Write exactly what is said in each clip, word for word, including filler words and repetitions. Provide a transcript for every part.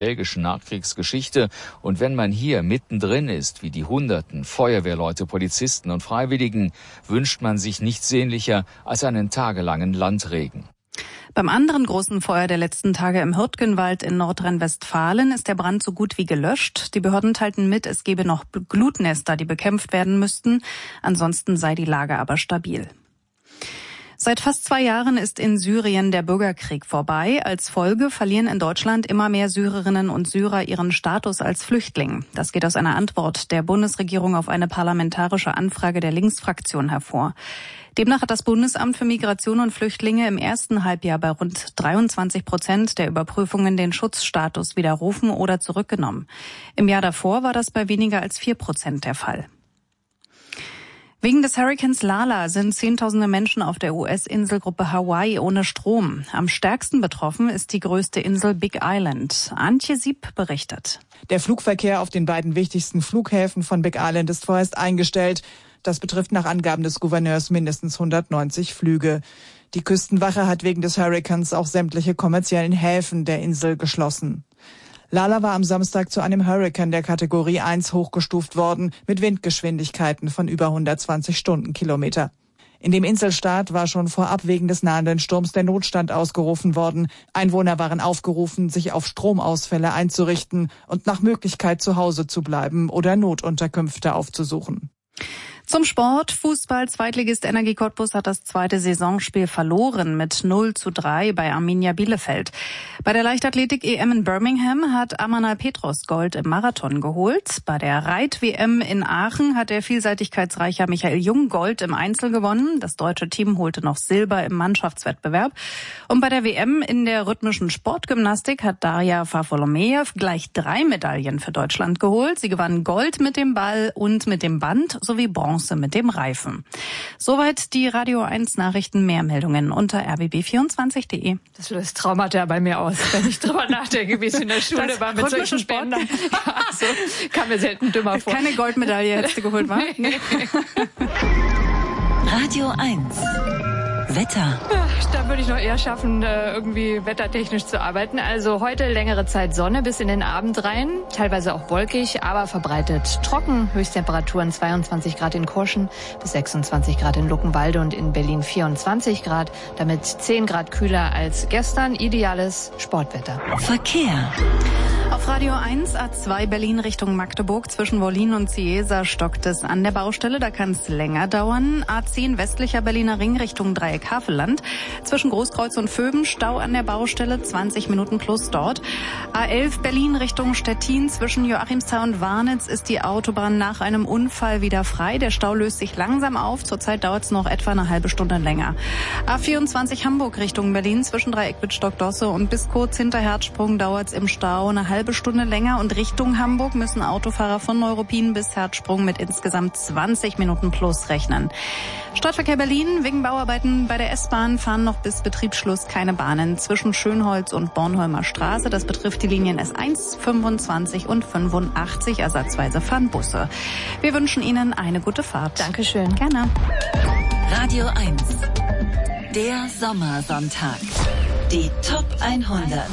belgischen Nachkriegsgeschichte. Und wenn man hier mittendrin ist, wie die Hunderten Feuerwehrleute, Polizisten und Freiwilligen, wünscht man sich nichts sehnlicher als einen tagelangen Landregen. Beim anderen großen Feuer der letzten Tage im Hürtgenwald in Nordrhein-Westfalen ist der Brand so gut wie gelöscht. Die Behörden teilten mit, es gebe noch Glutnester, die bekämpft werden müssten. Ansonsten sei die Lage aber stabil. Seit fast zwei Jahren ist in Syrien der Bürgerkrieg vorbei. Als Folge verlieren in Deutschland immer mehr Syrerinnen und Syrer ihren Status als Flüchtling. Das geht aus einer Antwort der Bundesregierung auf eine parlamentarische Anfrage der Linksfraktion hervor. Demnach hat das Bundesamt für Migration und Flüchtlinge im ersten Halbjahr bei rund dreiundzwanzig Prozent der Überprüfungen den Schutzstatus widerrufen oder zurückgenommen. Im Jahr davor war das bei weniger als vier Prozent der Fall. Wegen des Hurrikans Lala sind Zehntausende Menschen auf der U S-Inselgruppe Hawaii ohne Strom. Am stärksten betroffen ist die größte Insel Big Island. Antje Sieb berichtet. Der Flugverkehr auf den beiden wichtigsten Flughäfen von Big Island ist vorerst eingestellt. Das betrifft nach Angaben des Gouverneurs mindestens hundertneunzig Flüge. Die Küstenwache hat wegen des Hurrikans auch sämtliche kommerziellen Häfen der Insel geschlossen. Lala war am Samstag zu einem Hurrikan der Kategorie eins hochgestuft worden, mit Windgeschwindigkeiten von über hundertzwanzig Stundenkilometer. In dem Inselstaat war schon vorab wegen des nahenden Sturms der Notstand ausgerufen worden. Einwohner waren aufgerufen, sich auf Stromausfälle einzurichten und nach Möglichkeit zu Hause zu bleiben oder Notunterkünfte aufzusuchen. Zum Sport. Fußball-Zweitligist Energie Cottbus hat das zweite Saisonspiel verloren mit null zu drei bei Arminia Bielefeld. Bei der Leichtathletik-E M in Birmingham hat Amanal Petros Gold im Marathon geholt. Bei der Reit-W M in Aachen hat der vielseitigkeitsreiche Michael Jung Gold im Einzel gewonnen. Das deutsche Team holte noch Silber im Mannschaftswettbewerb. Und bei der W M in der rhythmischen Sportgymnastik hat Daria Fafolomejew gleich drei Medaillen für Deutschland geholt. Sie gewann Gold mit dem Ball und mit dem Band sowie Bronze mit dem Reifen. Soweit die Radio eins Nachrichten. Mehr Meldungen unter r b b vierundzwanzig punkt de. Das löst Traumata bei mir aus, wenn ich drüber nachdenke, wie es in der Schule das war mit solchen Spendern. Ja, also, kam mir selten dümmer vor. Keine Goldmedaille hättest du geholt, wa? Nee. Radio eins. Wetter. Da würde ich noch eher schaffen, irgendwie wettertechnisch zu arbeiten. Also heute längere Zeit Sonne bis in den Abend rein, teilweise auch wolkig, aber verbreitet trocken. Höchsttemperaturen zweiundzwanzig Grad in Kurschen bis sechsundzwanzig Grad in Luckenwalde und in Berlin vierundzwanzig Grad. Damit zehn Grad kühler als gestern. Ideales Sportwetter. Verkehr. Auf Radio eins A zwei Berlin Richtung Magdeburg zwischen Wollin und Ciesa stockt es an der Baustelle. Da kann es länger dauern. A zehn westlicher Berliner Ring Richtung Dreieck Havelland. Zwischen Großkreuz und Vöben Stau an der Baustelle, zwanzig Minuten plus dort. A elf Berlin Richtung Stettin zwischen Joachimsthal und Warnitz ist die Autobahn nach einem Unfall wieder frei. Der Stau löst sich langsam auf. Zurzeit dauert es noch etwa eine halbe Stunde länger. A vierundzwanzig Hamburg Richtung Berlin zwischen Dreieck Wittstock-Dosse und bis kurz hinter Herzsprung dauert es im Stau eine halbe Stunde länger. Und Richtung Hamburg müssen Autofahrer von Neuruppin bis Herzsprung mit insgesamt zwanzig Minuten plus rechnen. Stadtverkehr Berlin. Wegen Bauarbeiten bei der S-Bahn fahren noch bis Betriebsschluss keine Bahnen zwischen Schönholz und Bornholmer Straße. Das betrifft die Linien S eins, fünfundzwanzig und fünfundachtzig. Ersatzweise fahren Busse. Wir wünschen Ihnen eine gute Fahrt. Dankeschön. Gerne. Radio eins. Der Sommersonntag. Die Top hundert.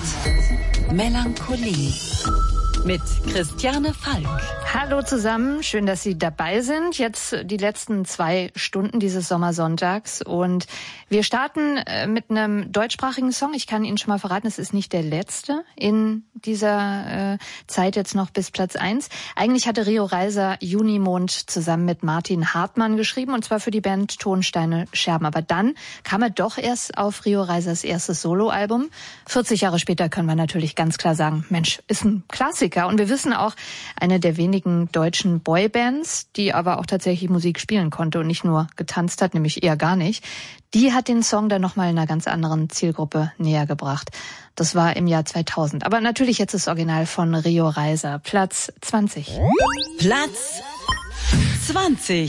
Melancholie. Mit Christiane Falk. Hallo zusammen, schön, dass Sie dabei sind. Jetzt die letzten zwei Stunden dieses Sommersonntags und wir starten mit einem deutschsprachigen Song. Ich kann Ihnen schon mal verraten, es ist nicht der letzte in dieser äh, Zeit jetzt noch bis Platz eins. Eigentlich hatte Rio Reiser Junimond zusammen mit Martin Hartmann geschrieben und zwar für die Band Tonsteine Scherben. Aber dann kam er doch erst auf Rio Reisers erstes Soloalbum. vierzig Jahre später können wir natürlich ganz klar sagen, Mensch, ist ein Klassiker. Und wir wissen auch, eine der wenigen deutschen Boybands, die aber auch tatsächlich Musik spielen konnte und nicht nur getanzt hat, nämlich eher gar nicht, die hat den Song dann nochmal einer ganz anderen Zielgruppe näher gebracht. Das war im Jahr zweitausend. Aber natürlich jetzt das Original von Rio Reiser. Platz zwanzig. Platz zwanzig.